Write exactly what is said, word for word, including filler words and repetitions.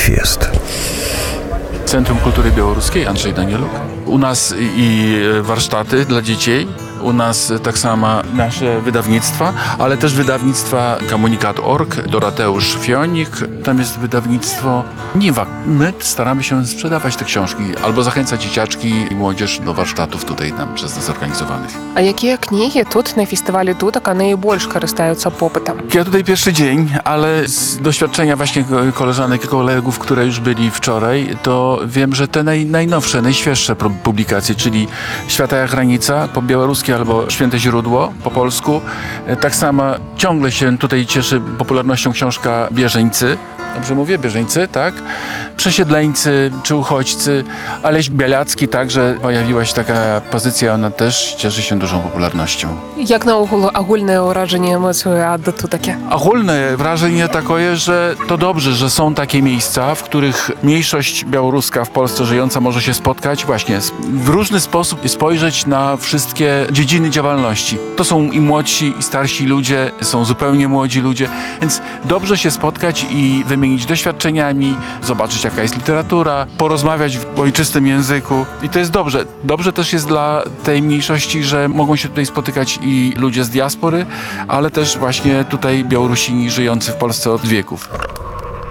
jest? Centrum Kultury Białoruskiej, Andrzej Danieluk. U nas i warsztaty dla dzieci, u nas tak samo nasze wydawnictwa, ale też wydawnictwa Komunikat kropka org, Dorateusz Fionik, tam jest wydawnictwo Niwa. My staramy się sprzedawać te książki albo zachęcać dzieciaczki i młodzież do warsztatów tutaj nam przez nas zorganizowanych. А які кнігі тут на фестывалі тутака найбольш карыстаюцца попытам? Ja tutaj pierwszy dzień, ale z doświadczenia właśnie koleżanek i kolegów, które już byli wczoraj, to wiem, że te naj, najnowsze, najświeższe publikacje, czyli Świata jak granica po białorusku albo Święte źródło po polsku. Tak samo ciągle się tutaj cieszy popularnością książka Bieżeńcy. Dobrze mówię? Bieżeńcy, tak? Przesiedleńcy czy uchodźcy. Aleś Bialacki także pojawiła się taka pozycja, ona też cieszy się dużą popularnością. Як наогул агульнае ўражанне эмоцыі ад тутакі? Ogólne wrażenie takie, że to dobrze, że są takie miejsca, w których mniejszość białoruska w Polsce żyjąca może się spotkać właśnie w różny sposób i spojrzeć na wszystkie dziedziny działalności. To są i młodsi, i starsi ludzie, są zupełnie młodzi ludzie, więc dobrze się spotkać i wymienić doświadczeniami, zobaczyć jaka jest literatura, porozmawiać w ojczystym języku i to jest dobrze. Dobrze też jest dla tej mniejszości, że mogą się tutaj spotykać i ludzie z diaspory, ale też właśnie tutaj Białorusini żyjący w Polsce od wieków.